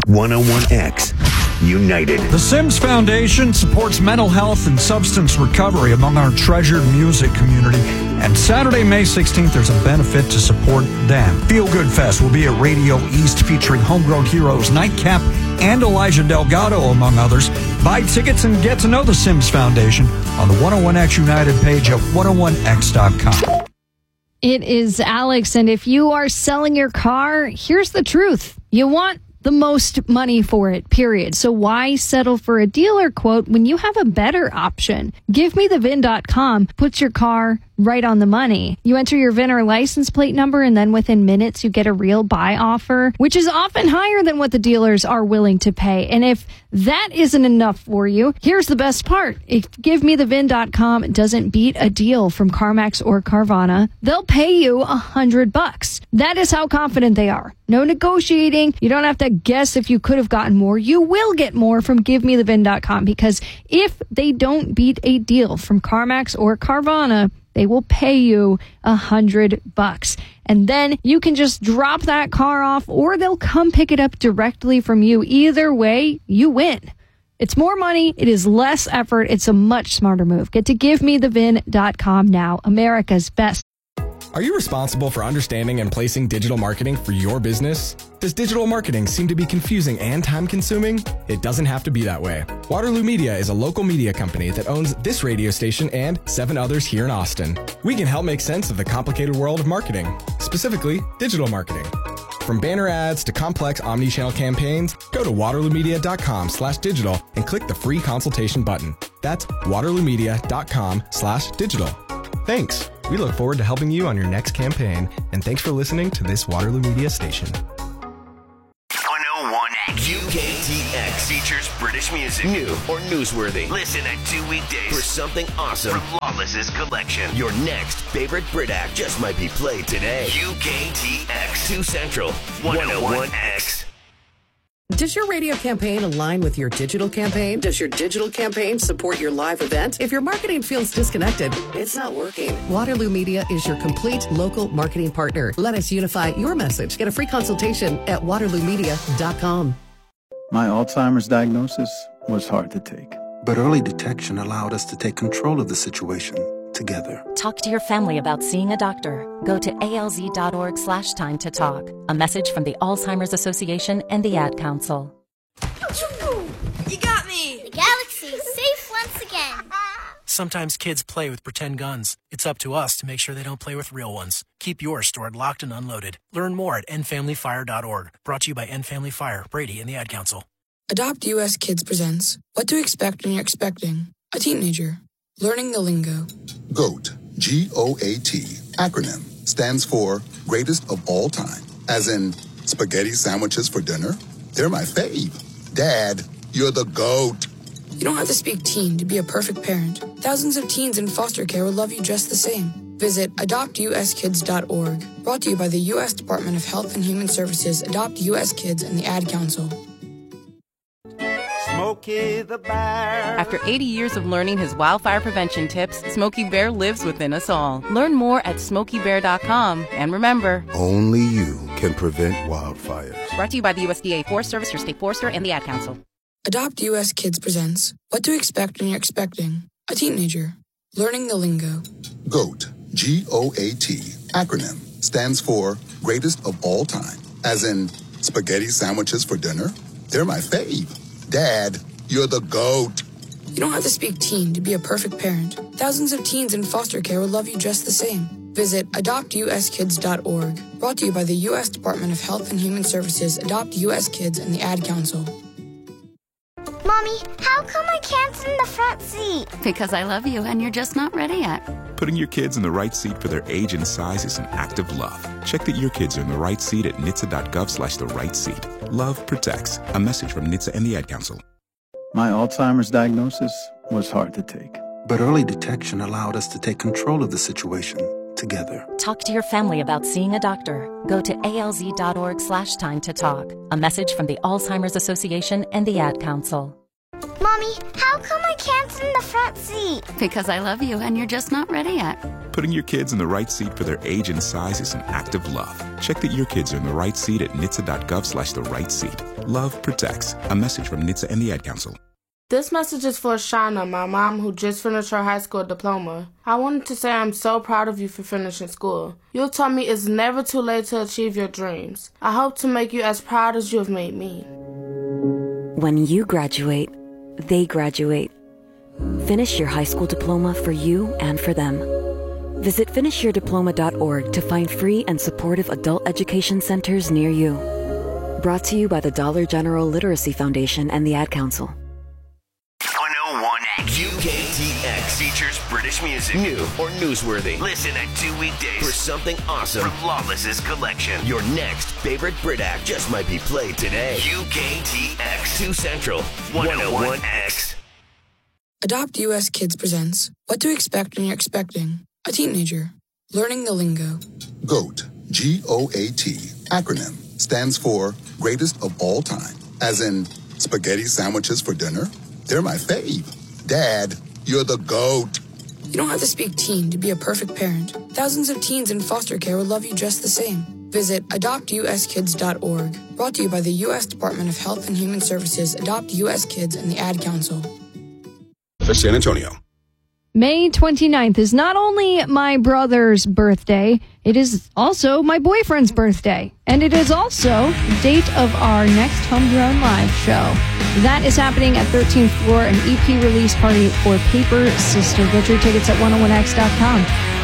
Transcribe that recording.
101X United. The Sims Foundation supports mental health and substance recovery among our treasured music community. And Saturday, May 16th, there's a benefit to support them. Feel Good Fest will be at Radio East featuring Homegrown Heroes, Nightcap, and Elijah Delgado, among others. Buy tickets and get to know the Sims Foundation on the 101X United page at 101x.com. It is Alex, and if you are selling your car, here's the truth. You want the most money for it, period. So why settle for a dealer quote when you have a better option? GiveMeTheVIN.com puts your car right on the money. You enter your VIN or license plate number, and then within minutes you get a real buy offer, which is often higher than what the dealers are willing to pay. And if that isn't enough for you, here's the best part. If GiveMeTheVIN.com doesn't beat a deal from CarMax or Carvana, they'll pay you $100. That is how confident they are. No negotiating. You don't have to guess if you could have gotten more. You will get more from GiveMeTheVIN.com, because if they don't beat a deal from CarMax or Carvana, they will pay you $100. And then you can just drop that car off, or they'll come pick it up directly from you. Either way, you win. It's more money. It is less effort. It's a much smarter move. Get to GiveMeTheVIN.com now. America's best. Are you responsible for understanding and placing digital marketing for your business? Does digital marketing seem to be confusing and time-consuming? It doesn't have to be that way. Waterloo Media is a local media company that owns this radio station and 7 others here in Austin. We can help make sense of the complicated world of marketing, specifically digital marketing. From banner ads to complex omni-channel campaigns, go to waterloomedia.com/digital and click the free consultation button. That's waterloomedia.com/digital. Thanks. We look forward to helping you on your next campaign, and thanks for listening to this Waterloo Media station. 101X UKTX features British music, new or newsworthy. Listen at 2 weekdays for something awesome from Lawless's collection. Your next favorite Brit act just might be played today. UKTX 2 Central 101X. Does your radio campaign align with your digital campaign? Does your digital campaign support your live event? If your marketing feels disconnected, it's not working. Waterloo Media is your complete local marketing partner. Let us unify your message. Get a free consultation at waterloomedia.com. My Alzheimer's diagnosis was hard to take. But early detection allowed us to take control of the situation together. Talk to your family about seeing a doctor. Go to alz.org/time to talk. A message from the Alzheimer's Association and the Ad Council. You got me! The galaxy's safe once again. Sometimes kids play with pretend guns. It's up to us to make sure they don't play with real ones. Keep yours stored locked and unloaded. Learn more at endfamilyfire.org. Brought to you by End Family Fire, Brady, and the Ad Council. Adopt US Kids presents What to Expect When You're Expecting a Teenager. Learning the lingo. GOAT, G-O-A-T, acronym, stands for Greatest of All Time. As in, spaghetti sandwiches for dinner? They're my fave. Dad, you're the GOAT. You don't have to speak teen to be a perfect parent. Thousands of teens in foster care will love you just the same. Visit adoptuskids.org. Brought to you by the U.S. Department of Health and Human Services, Adopt U.S. Kids, and the Ad Council. Smokey the Bear. After 80 years of learning his wildfire prevention tips, Smokey Bear lives within us all. Learn more at SmokeyBear.com. And remember, only you can prevent wildfires. Brought to you by the USDA Forest Service, your state forester, and the Ad Council. Adopt US Kids presents What to Expect When You're Expecting a Teenager. Learning the lingo. GOAT, G-O-A-T, acronym, stands for Greatest of All Time. As in, spaghetti sandwiches for dinner? They're my fave. Dad, you're the GOAT. You don't have to speak teen to be a perfect parent. Thousands of teens in foster care will love you just the same. Visit adoptuskids.org. Brought to you by the U.S. Department of Health and Human Services, Adopt U.S. Kids, and the Ad Council. Mommy, how come I can't sit in the front seat? Because I love you and you're just not ready yet. Putting your kids in the right seat for their age and size is an act of love. Check that your kids are in the right seat at nhtsa.gov/the-right-seat. Love protects. A message from NHTSA and the Ad Council. My Alzheimer's diagnosis was hard to take. But early detection allowed us to take control of the situation together. Talk to your family about seeing a doctor. Go to alz.org/time to talk. A message from the Alzheimer's Association and the Ad Council. Mom, Mommy, how come I can't sit in the front seat? Because I love you and you're just not ready yet. Putting your kids in the right seat for their age and size is an act of love. Check that your kids are in the right seat at nhtsa.gov/the-right-seat. Love protects. A message from NHTSA and the Ad Council. This message is for Shauna, my mom who just finished her high school diploma. I wanted to say I'm so proud of you for finishing school. You told me it's never too late to achieve your dreams. I hope to make you as proud as you have made me. When you graduate, they graduate. Finish your high school diploma for you and for them. Visit finishyourdiploma.org to find free and supportive adult education centers near you. Brought to you by the Dollar General Literacy Foundation and the Ad Council. 101X UKTX features British music, new or newsworthy. Listen at 2 weekdays for something awesome from Lawless's collection. Your next favorite Brit act just might be played today. UKTX 2 Central 101X. Adopt US Kids presents What to Expect When You're Expecting a Teenager. Learning the lingo. GOAT, G-O-A-T, acronym, stands for Greatest of All Time. As in, spaghetti sandwiches for dinner? They're my fave. Dad, you're the GOAT. You don't have to speak teen to be a perfect parent. Thousands of teens in foster care will love you just the same. Visit adoptuskids.org. Brought to you by the U.S. Department of Health and Human Services, Adopt U.S. Kids, and the Ad Council. For San Antonio. May 29th is not only my brother's birthday, it is also my boyfriend's birthday. And it is also the date of our next Homegrown Live show. That is happening at 13th Floor, an EP release party for Paper Sister. Get your tickets at 101x.com.